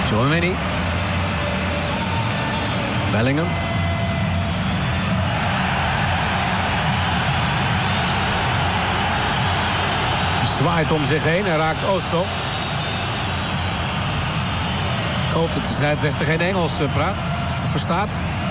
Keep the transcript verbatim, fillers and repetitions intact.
Tchouaméni. Bellingham. Zwaait om zich heen en raakt Osso. Ik hoop dat de scheidsrechter geen Engels praat. Of verstaat.